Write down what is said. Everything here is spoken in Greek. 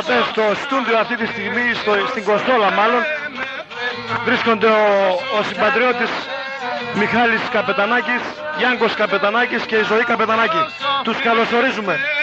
ακροατές, στο στούντιο αυτή τη στιγμή, στην Κοστόλα μάλλον, βρίσκονται ο συμπατριώτης Μιχάλης Καπετανάκης, Γιάνγκος Καπετανάκης και η Ζωή Καπετανάκη. Τους καλωσορίζουμε.